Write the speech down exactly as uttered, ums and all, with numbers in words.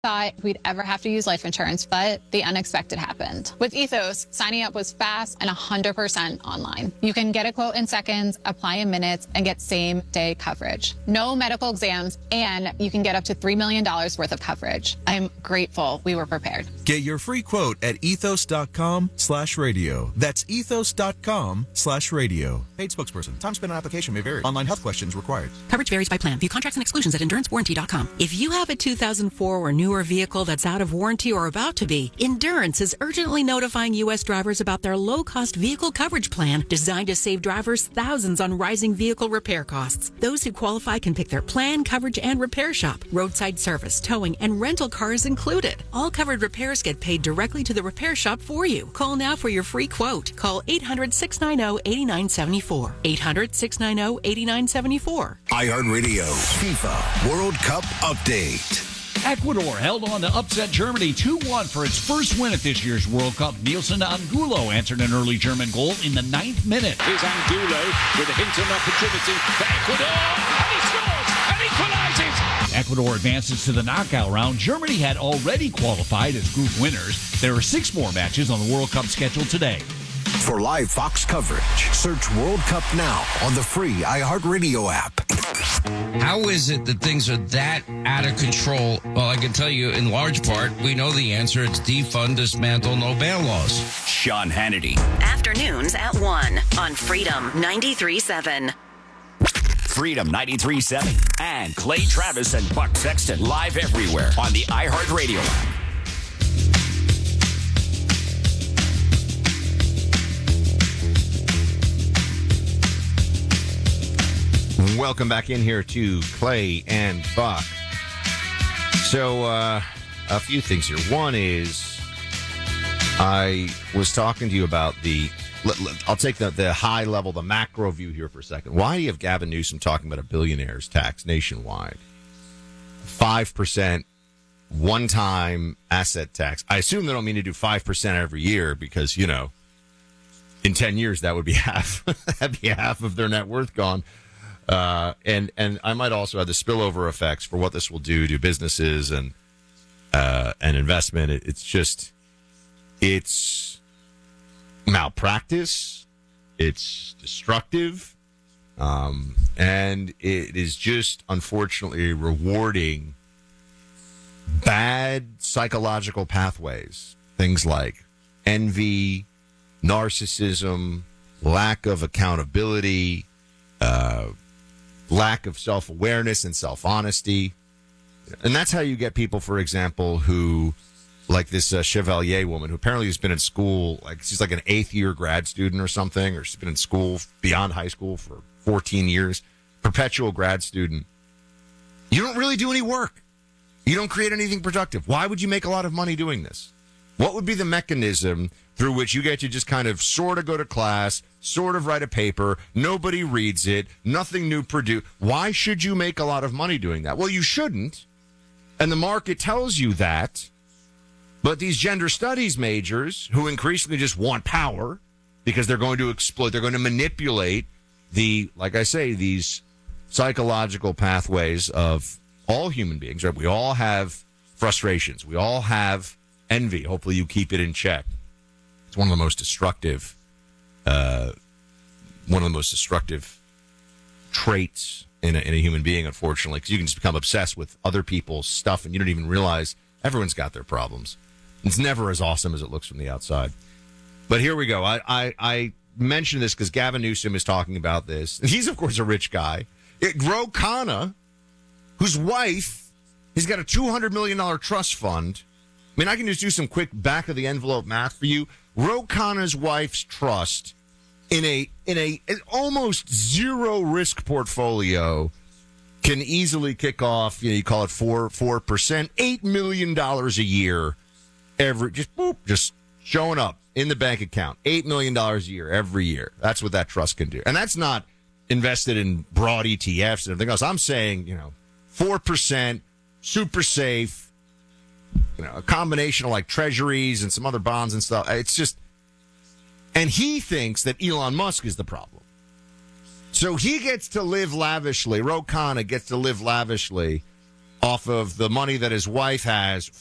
Thought we'd ever have to use life insurance, but the unexpected happened. With Ethos, signing up was fast and one hundred percent online. You can get a quote in seconds, apply in minutes, and get same-day coverage. No medical exams, and you can get up to three million dollars worth of coverage. I'm grateful we were prepared. Get your free quote at ethos.com slash radio. That's ethos.com slash radio. Paid spokesperson. Time spent on application may vary. Online health questions required. Coverage varies by plan. View contracts and exclusions at endurance warranty dot com. If you have a two thousand four or newer vehicle that's out of warranty or about to be, Endurance is urgently notifying U S drivers about their low-cost vehicle coverage plan designed to save drivers thousands on rising vehicle repair costs. Those who qualify can pick their plan, coverage, and repair shop. Roadside service, towing, and rental cars included. All covered repairs get paid directly to the repair shop for you. Call now for your free quote. Call eight hundred, six nine zero, eight nine seven four. eight hundred, six nine zero, eight nine seven four. iHeartRadio FIFA World Cup Update. Ecuador held on to upset Germany two one for its first win at this year's World Cup. Nielsen Angulo answered an early German goal in the ninth minute. Here's Angulo with a hint of opportunity for Ecuador, and he scores and equalises. Ecuador advances to the knockout round. Germany had already qualified as group winners. There are six more matches on the World Cup schedule today. For live Fox coverage, search World Cup now on the free iHeartRadio app. How is it that things are that out of control? Well, I can tell you in large part, we know the answer. It's defund, dismantle, no bail laws. Sean Hannity. Afternoons at one on Freedom ninety-three point seven. Freedom ninety-three point seven. And Clay Travis and Buck Sexton live everywhere on the iHeartRadio app. Welcome back in here to Clay and Buck. So, uh, a few things here. One is, I was talking to you about the, I'll take the, the high level, the macro view here for a second. Why do you have Gavin Newsom talking about a billionaire's tax nationwide? five percent one-time asset tax. I assume they don't mean to do five percent every year because, you know, in ten years, that would be half, that'd be half of their net worth gone. Uh, and, and I might also add the spillover effects for what this will do to businesses and, uh, and investment. It, it's just, it's malpractice. It's destructive. Um, and it is just unfortunately rewarding bad psychological pathways. Things like envy, narcissism, lack of accountability, uh, lack of self-awareness and self-honesty. And that's how you get people, for example, who, like this uh, Chevalier woman, who apparently has been in school, like she's like an eighth-year grad student or something, or she's been in school beyond high school for fourteen years, perpetual grad student. You don't really do any work. You don't create anything productive. Why would you make a lot of money doing this? What would be the mechanism through which you get to just kind of sort of go to class, sort of write a paper, nobody reads it, nothing new produced? Why should you make a lot of money doing that? Well, you shouldn't, and the market tells you that, but these gender studies majors who increasingly just want power because they're going to exploit, they're going to manipulate the, like I say, these psychological pathways of all human beings, right? We all have frustrations. We all have envy. Hopefully you keep it in check. It's one of the most destructive, uh, one of the most destructive traits in a, in a human being, unfortunately, because you can just become obsessed with other people's stuff and you don't even realize everyone's got their problems. It's never as awesome as it looks from the outside. But here we go. I, I, I mentioned this because Gavin Newsom is talking about this. He's, of course, a rich guy. It, Ro Khanna, whose wife, he's got a two hundred million dollars trust fund. I mean, I can just do some quick back-of-the-envelope math for you. Ro Khanna's wife's trust in a in a an almost zero-risk portfolio can easily kick off, you know, you call it four, four percent, eight million dollars a year, every, just boop, just showing up in the bank account, eight million dollars a year every year. That's what that trust can do. And that's not invested in broad E T Fs and everything else. I'm saying, you know, four percent, super safe, you know, a combination of like treasuries and some other bonds and stuff. It's just, and he thinks that Elon Musk is the problem. So he gets to live lavishly. Ro Khanna gets to live lavishly off of the money that his wife has